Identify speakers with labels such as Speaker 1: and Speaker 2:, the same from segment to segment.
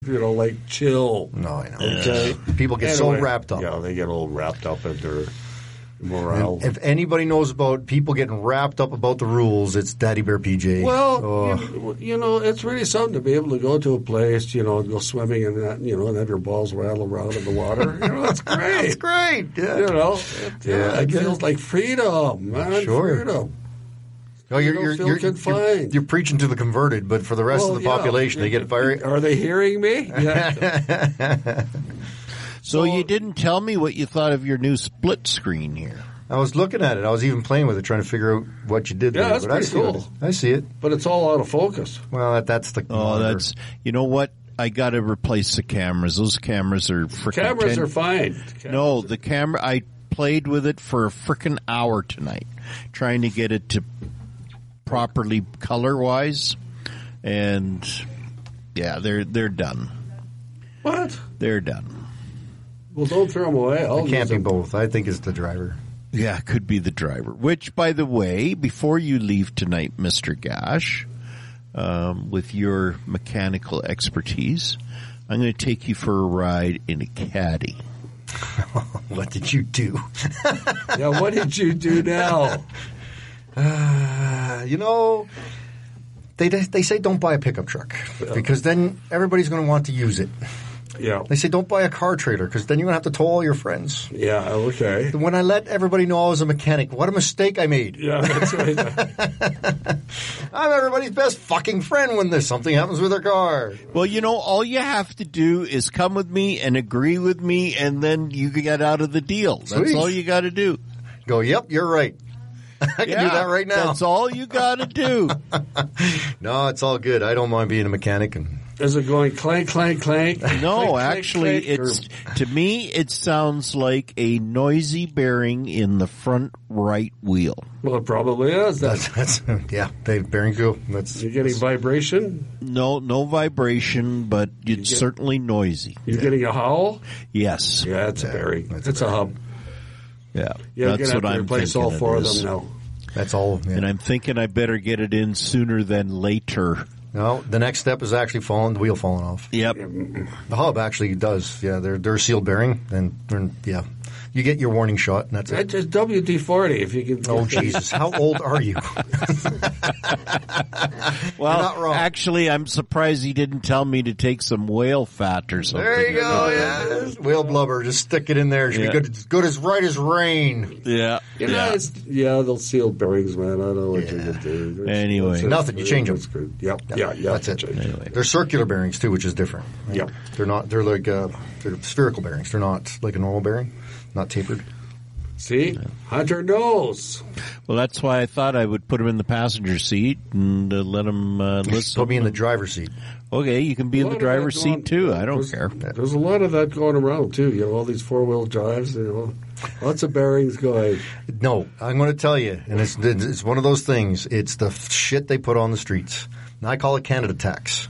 Speaker 1: like chill.
Speaker 2: No, I know.
Speaker 1: Okay.
Speaker 2: People get so wrapped up.
Speaker 1: Yeah, they get all wrapped up in their morale.
Speaker 2: And if anybody knows about people getting wrapped up about the rules, it's Daddy Bear PJ.
Speaker 1: Well, you know, it's really something to be able to go to a place, you know, go swimming and that, you know, and have your balls rattle around in the water. You know, it's great.
Speaker 2: It's great. Yeah.
Speaker 1: You know, it feels like freedom, man.
Speaker 2: Sure.
Speaker 1: Freedom.
Speaker 2: No, you're
Speaker 1: confined.
Speaker 2: You're preaching to the converted, but for the rest of the population, they get fired.
Speaker 1: Are they hearing me? Yeah.
Speaker 3: So you didn't tell me what you thought of your new split screen here.
Speaker 2: I was looking at it. I was even playing with it, trying to figure out what you did there.
Speaker 1: That's
Speaker 2: but
Speaker 1: pretty cool.
Speaker 2: I see it.
Speaker 1: But it's all out of focus.
Speaker 2: Well, that's the monitor.
Speaker 3: You know what? I got to replace the cameras. Those cameras are freaking.
Speaker 1: Cameras are fine.
Speaker 3: No, the camera. I played with it for a freaking hour tonight, trying to get it to properly color-wise, and yeah, they're done.
Speaker 1: What?
Speaker 3: They're done.
Speaker 1: Well, don't throw them away.
Speaker 2: It can't be both. I think it's the driver.
Speaker 3: Yeah, it could be the driver. Which, by the way, before you leave tonight, Mr. Gash, with your mechanical expertise, I'm going to take you for a ride in a caddy.
Speaker 2: What did you do?
Speaker 1: Yeah, what did you do now?
Speaker 2: You know, they say don't buy a pickup truck because then everybody's going to want to use it.
Speaker 1: Yeah.
Speaker 2: They say don't buy a car trailer because then you're going to have to tow all your friends.
Speaker 1: Yeah, okay.
Speaker 2: When I let everybody know I was a mechanic, what a mistake I made.
Speaker 1: Yeah, that's right.
Speaker 2: I'm everybody's best fucking friend when there's something happens with their car.
Speaker 3: Well, you know, all you have to do is come with me and agree with me, and then you can get out of the deal. That's
Speaker 2: Sweet.
Speaker 3: all you got to do.
Speaker 2: Go, yep, you're right. I can do that right now.
Speaker 3: That's all you got to do.
Speaker 2: No, it's all good. I don't mind being a mechanic.
Speaker 1: Is it going clank, clank, clank?
Speaker 3: No,
Speaker 1: clank,
Speaker 3: actually,
Speaker 1: clank,
Speaker 3: it's to me it sounds like a noisy bearing in the front right wheel.
Speaker 1: Well, it probably is.
Speaker 2: That's yeah, bearing feel.
Speaker 1: You're getting vibration?
Speaker 3: No vibration, but it's certainly noisy.
Speaker 1: You're getting a howl?
Speaker 3: Yes.
Speaker 1: Yeah, it's a bearing. It's a hub.
Speaker 3: Yeah,
Speaker 1: You're
Speaker 3: that's
Speaker 1: going to
Speaker 3: what
Speaker 1: have to
Speaker 3: I'm
Speaker 1: replace
Speaker 3: thinking.
Speaker 1: all four of them now.
Speaker 2: That's all. Yeah.
Speaker 3: And I'm thinking I better get it in sooner than later.
Speaker 2: No, the next step is actually the wheel falling off.
Speaker 3: Yep.
Speaker 2: The hub actually does. Yeah, they're a sealed bearing, and yeah, you get your warning shot, and that's it.
Speaker 1: That's just WD-40 if you can.
Speaker 2: Oh Jesus, how old are you?
Speaker 3: Well,
Speaker 2: You're not wrong.
Speaker 3: actually, I'm surprised he didn't tell me to take some whale fat or something.
Speaker 2: There you go. Yeah, whale blubber. Just stick it in there. It should be good as right as rain.
Speaker 3: Yeah.
Speaker 1: They'll seal bearings, man. I don't know what you're going to do.
Speaker 3: Anyway.
Speaker 2: Nothing. You change them.
Speaker 1: Good. Yep. Yeah.
Speaker 2: That's it.
Speaker 3: Anyway.
Speaker 2: They're circular bearings too, which is different. Right?
Speaker 1: Yep.
Speaker 2: They're not. They're like they're spherical bearings. They're not like a normal bearing, not tapered.
Speaker 1: See? Hunter knows.
Speaker 3: Well, that's why I thought I would put him in the passenger seat and let him listen.
Speaker 2: Put me in the driver's seat.
Speaker 3: Okay, you can be in the driver's seat too. I don't care.
Speaker 1: There's a lot of that going around too. You know, all these four-wheel drives. You know, lots of bearings going.
Speaker 2: No, I'm going to tell you, and it's one of those things. It's the shit they put on the streets. And I call it Canada tax.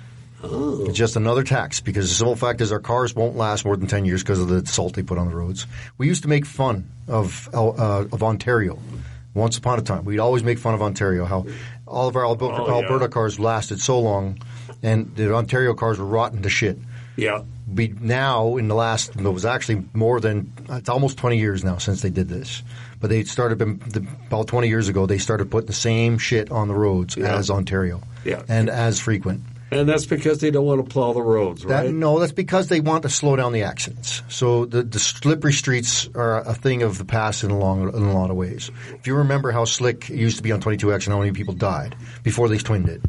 Speaker 1: Oh.
Speaker 2: It's just another tax because the simple fact is our cars won't last more than 10 years because of the salt they put on the roads. We used to make fun of Ontario. Once upon a time, we'd always make fun of Ontario, how all of our Alberta cars lasted so long, and the Ontario cars were rotten to shit.
Speaker 1: Yeah.
Speaker 2: Now, in the last, it was actually more than, it's almost 20 years now since they did this. But they started, about 20 years ago, they started putting the same shit on the roads as Ontario.
Speaker 1: Yeah.
Speaker 2: And as frequent.
Speaker 1: And that's because they don't want to plow the roads, right?
Speaker 2: No, that's because they want to slow down the accidents. So the slippery streets are a thing of the past in a lot of ways. If you remember how slick it used to be on 22X and how many people died before they twinned it.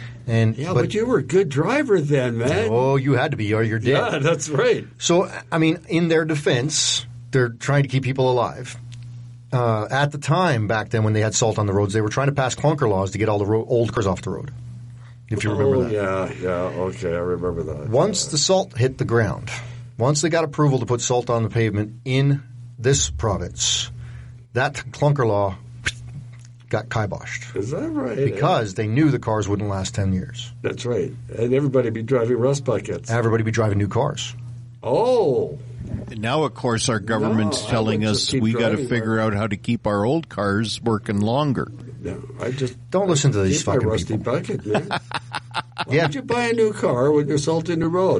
Speaker 1: But you were a good driver then, man.
Speaker 2: Oh, you had to be or you're dead.
Speaker 1: Yeah, that's right.
Speaker 2: So, I mean, in their defense, they're trying to keep people alive. At the time, back then, when they had salt on the roads, they were trying to pass clunker laws to get all the old cars off the road. If you remember that.
Speaker 1: Okay, I remember that.
Speaker 2: Once the salt hit the ground, once they got approval to put salt on the pavement in this province, that clunker law got kiboshed.
Speaker 1: Is that right?
Speaker 2: Because they knew the cars wouldn't last 10 years.
Speaker 1: That's right. And everybody be driving rust buckets.
Speaker 2: Everybody be driving new cars.
Speaker 1: Oh.
Speaker 3: Now, of course, our government's telling us we got to figure out how to keep our old cars working longer.
Speaker 1: No, I just
Speaker 2: don't listen to these fucking
Speaker 1: rusty
Speaker 2: people.
Speaker 1: bucket, man.
Speaker 2: Yeah.
Speaker 1: Why would you buy a new car when you're salting the road?